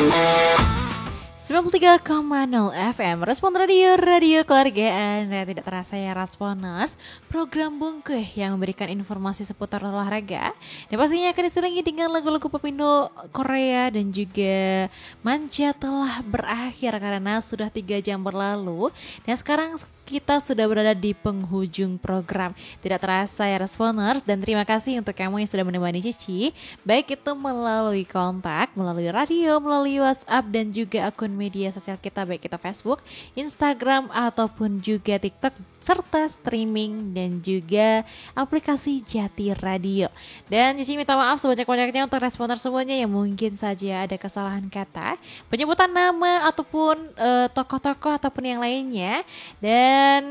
93,0 FM Respon Radio keluargaan. Dan tidak terasa ya Rasponers, program Bungkeh yang memberikan informasi seputar olahraga dan pastinya akan diselingi dengan lagu-lagu pop Indo, Korea dan juga manja telah berakhir karena sudah 3 jam berlalu. Dan sekarang kita sudah berada di penghujung program. Tidak terasa ya Responers, dan terima kasih untuk kamu yang sudah menemani Cici, baik itu melalui kontak, melalui radio, melalui WhatsApp dan juga akun media sosial kita, baik itu Facebook, Instagram ataupun juga TikTok, serta streaming dan juga aplikasi Jati Radio. Dan Cici minta maaf sebanyak-banyaknya untuk Responers semuanya yang mungkin saja ada kesalahan kata, penyebutan nama ataupun tokoh-tokoh ataupun yang lainnya. Dan